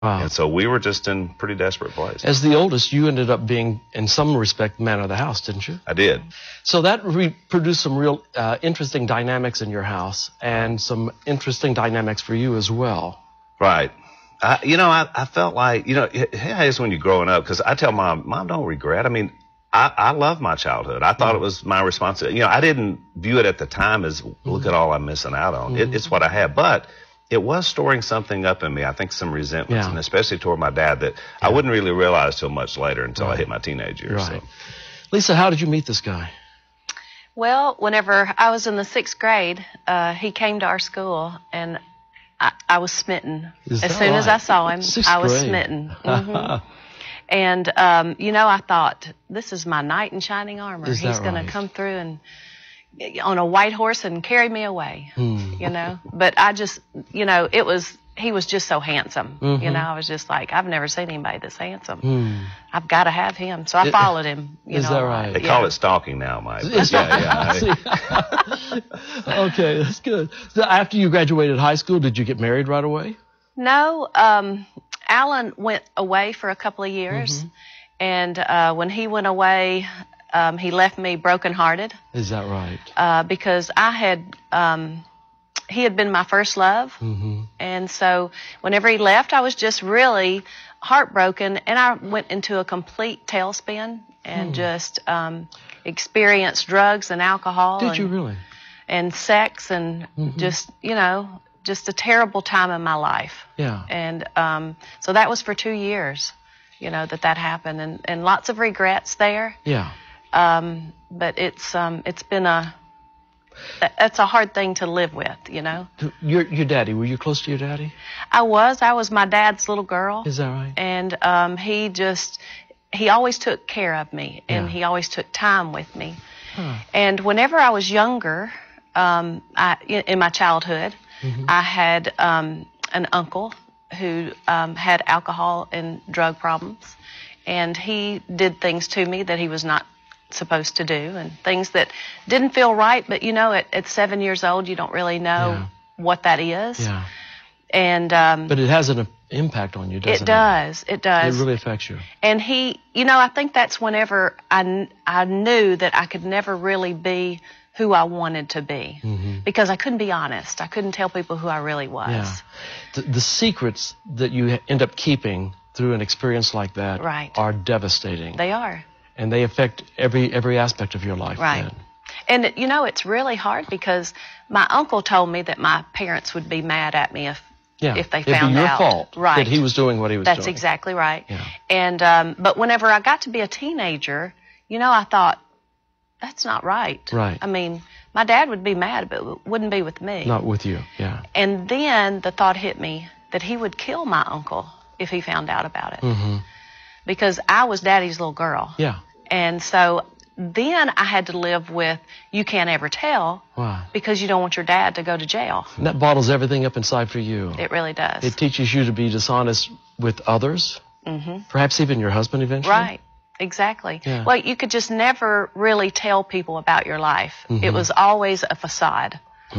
Wow. And so we were just in pretty desperate place. As the oldest, you ended up being, in some respect, man of the house, didn't you? I did. So that produced some real interesting dynamics in your house and some interesting dynamics for you as well. Right. I felt like, it's when you're growing up, because I tell Mom, don't regret. I mean, I love my childhood. I thought it was my responsibility. I didn't view it at the time as, look at all I'm missing out on. It's what I had. But it was storing something up in me, I think some resentments, and especially toward my dad, that I wouldn't really realize till much later, until I hit my teenage years. Right. So. Lisa, how did you meet this guy? Well, whenever I was in the 6th grade, he came to our school, and I was smitten. As soon as I saw him, I was smitten. And, I thought, this is my knight in shining armor. He's going to come through and on a white horse and carry me away, But I just, he was just so handsome. I was just like, I've never seen anybody this handsome. I've got to have him. So I followed him. Is that right? They call it stalking now, Mike. Okay, that's good. So after you graduated high school, did you get married right away? No. Alan went away for a couple of years. And when he went away, he left me brokenhearted. Is that right? Because he had been my first love. And so whenever he left, I was just really heartbroken. And I went into a complete tailspin and just experienced drugs and alcohol. Did you really? And sex and just a terrible time in my life. Yeah. And so that was for 2 years, that happened. And lots of regrets there. Yeah. But it's been it's a hard thing to live with, Your daddy, were you close to your daddy? I was my dad's little girl. Is that right? And he always took care of me, and he always took time with me. And whenever I was younger, in my childhood, I had an uncle who had alcohol and drug problems, and he did things to me that he was not supposed to do, and things that didn't feel right. But at 7 years old, you don't really know what that is. Yeah. And but it has an impact on you, doesn't it? It does. It does. It really affects you. And he, I think that's whenever I knew that I could never really be who I wanted to be, because I couldn't be honest. I couldn't tell people who I really was. Yeah. The secrets that you end up keeping through an experience like that are devastating. They are. And they affect every aspect of your life. Right. Then. And, it's really hard, because my uncle told me that my parents would be mad at me if they found out. It'd be your fault that he was doing what he was doing. That's exactly right. Yeah. And but whenever I got to be a teenager, I thought, that's not right. Right. I mean, my dad would be mad, but it wouldn't be with me. Not with you, yeah. And then the thought hit me that he would kill my uncle if he found out about it. Because I was daddy's little girl. Yeah. And so then I had to live with, you can't ever tell. Wow. Because you don't want your dad to go to jail. And that bottles everything up inside for you. It really does. It teaches you to be dishonest with others. Perhaps even your husband eventually. Right. Exactly. Yeah. Well, you could just never really tell people about your life. It was always a facade.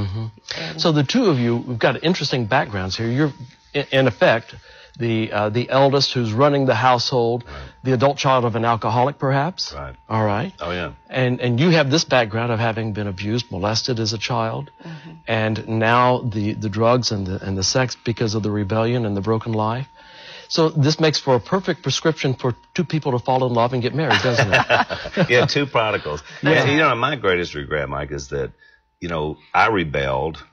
So the two of you have got interesting backgrounds here. You're, in effect, the eldest who's running the household, the adult child of an alcoholic, perhaps. Right. All right. Oh, yeah. And you have this background of having been abused, molested as a child, and now the drugs and the sex because of the rebellion and the broken life. So this makes for a perfect prescription for two people to fall in love and get married, doesn't it? Yeah, two prodigals. Yeah. And, my greatest regret, Mike, is that, I rebelled,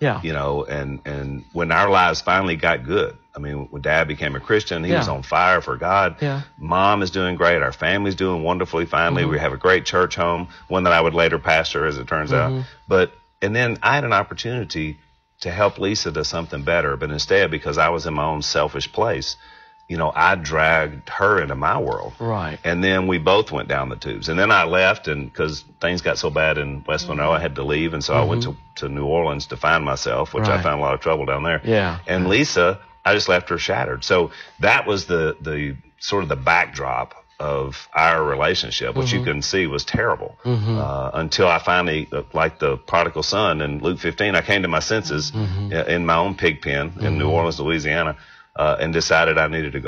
and when our lives finally got good, I mean, when Dad became a Christian, he was on fire for God. Yeah. Mom is doing great. Our family's doing wonderfully finally. We have a great church home, one that I would later pastor, as it turns out. And then I had an opportunity to help Lisa to something better, but instead, because I was in my own selfish place, I dragged her into my world. Right. And then we both went down the tubes. And then I left, and because things got so bad in West Monroe, I had to leave. And so I went to New Orleans to find myself, which I found a lot of trouble down there. Yeah. And Lisa, I just left her shattered. So that was the sort of the backdrop of our relationship, which you couldn't see was terrible, until I finally, like the prodigal son in Luke 15, I came to my senses in my own pig pen in New Orleans, Louisiana. and decided I needed to go